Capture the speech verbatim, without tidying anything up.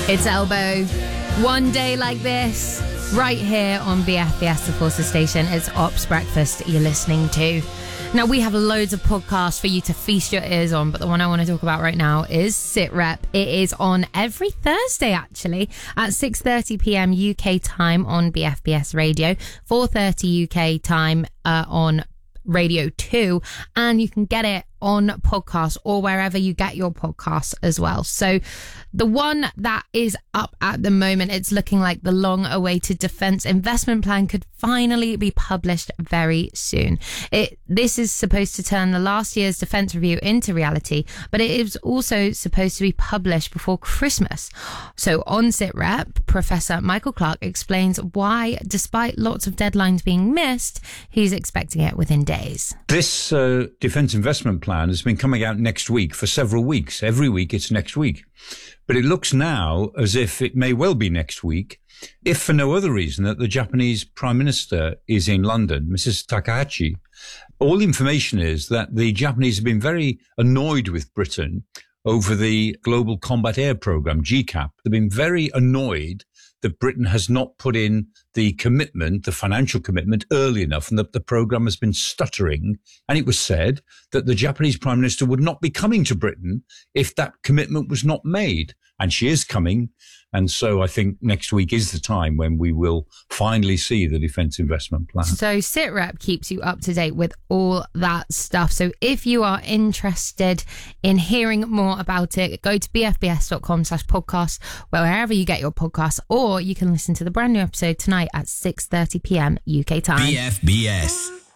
It's Elbow. One day like this, right here on B F B S, the Forces Station. It's Ops Breakfast you're listening to. Now, we have loads of podcasts for you to feast your ears on, but the one I want to talk about right now is SitRep. It is on every Thursday, actually, at six thirty p.m. U K time on B F B S Radio, four thirty U K time uh, on Radio two, and you can get it on podcast or wherever you get your podcasts as well. So the one that is up at the moment, it's looking like the long-awaited defence investment plan could finally be published very soon. It this is supposed to turn the last year's defence review into reality, but it is also supposed to be published before Christmas. So on SitRep, Professor Michael Clark explains why, despite lots of deadlines being missed, he's expecting it within days. This uh, defence investment plan has been coming out next week for several weeks. Every week it's next week. But it looks now as if it may well be next week, if for no other reason that the Japanese Prime Minister is in London, Missus Takahashi. All the information is that the Japanese have been very annoyed with Britain over the Global Combat Air Programme, G CAP. They've been very annoyed that Britain has not put in the commitment, the financial commitment, early enough, and that the programme has been stuttering. And it was said that the Japanese Prime Minister would not be coming to Britain if that commitment was not made. And she is coming. And so I think next week is the time when we will finally see the defence investment plan. So SitRep keeps you up to date with all that stuff. So if you are interested in hearing more about it, go to bfbs.com slash podcast, wherever you get your podcasts, or you can listen to the brand new episode tonight at six thirty p.m. U K time. B F B S.